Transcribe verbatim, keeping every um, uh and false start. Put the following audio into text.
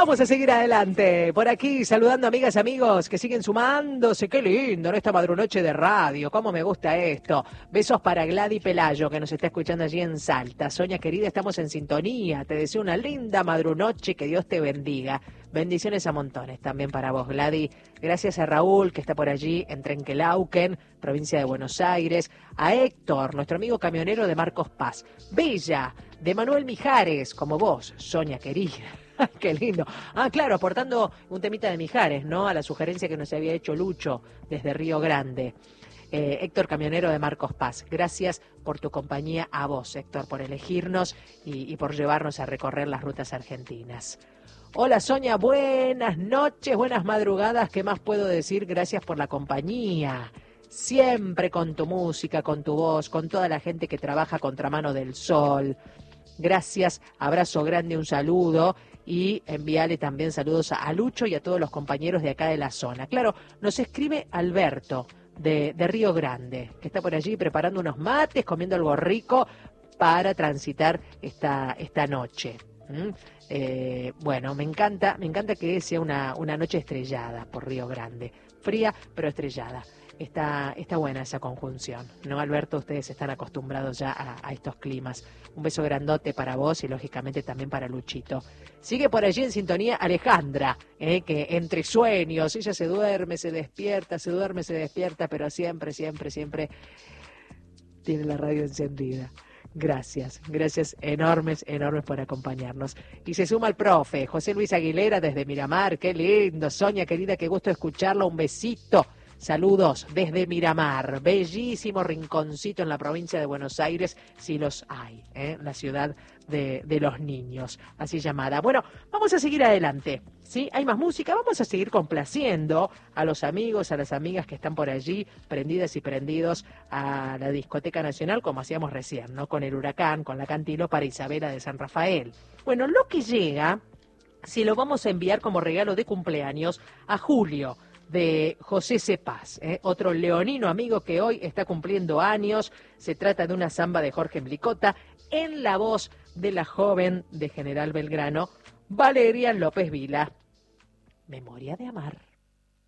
Vamos a seguir adelante. Por aquí, saludando amigas, amigos que siguen sumándose. Qué lindo, en esta madrunoche de radio. Cómo me gusta esto. Besos para Gladys Pelayo, que nos está escuchando allí en Salta. Soña querida, estamos en sintonía. Te deseo una linda madrunoche. Que Dios te bendiga. Bendiciones a montones también para vos, Gladys. Gracias a Raúl, que está por allí en Trenquelauquen, provincia de Buenos Aires. A Héctor, nuestro amigo camionero de Marcos Paz. Bella, de Manuel Mijares, como vos, Soña querida. Qué lindo. Ah, claro, aportando un temita de Mijares, ¿no? A la sugerencia que nos había hecho Lucho desde Río Grande. Eh, Héctor Camionero de Marcos Paz, gracias por tu compañía a vos, Héctor, por elegirnos y, y por llevarnos a recorrer las rutas argentinas. Hola Soña, buenas noches, buenas madrugadas, ¿qué más puedo decir? Gracias por la compañía. Siempre con tu música, con tu voz, con toda la gente que trabaja Contramano del Sol. Gracias, abrazo grande, un saludo y envíale también saludos a Lucho y a todos los compañeros de acá de la zona. Claro, nos escribe Alberto de, de Río Grande, que está por allí preparando unos mates, comiendo algo rico para transitar esta, esta noche. ¿Mm? Eh, bueno, me encanta, me encanta que sea una, una noche estrellada por Río Grande, fría pero estrellada. Está, está buena esa conjunción, ¿no, Alberto? Ustedes están acostumbrados ya a, a estos climas. Un beso grandote para vos y lógicamente también para Luchito. Sigue por allí en sintonía Alejandra, ¿eh? Que entre sueños, ella se duerme, se despierta, se duerme, se despierta, pero siempre, siempre, siempre tiene la radio encendida. Gracias, gracias enormes, enormes por acompañarnos. Y se suma el profe, José Luis Aguilera desde Miramar, qué lindo. Soña querida, qué gusto escucharlo, un besito. Saludos desde Miramar, bellísimo rinconcito en la provincia de Buenos Aires, si los hay, ¿eh? La ciudad de, de los niños, así llamada. Bueno, vamos a seguir adelante, ¿sí? Hay más música, vamos a seguir complaciendo a los amigos, a las amigas que están por allí, prendidas y prendidos a la Discoteca Nacional, como hacíamos recién, ¿no? Con el Huracán, con la Cantilo para Isabela de San Rafael. Bueno, lo que llega, si lo vamos a enviar como regalo de cumpleaños a Julio, de José Cepaz, ¿eh? Otro leonino amigo que hoy está cumpliendo años. Se trata de una samba de Jorge Mblicota en la voz de la joven de General Belgrano, Valeria López Vila. Memoria de amar.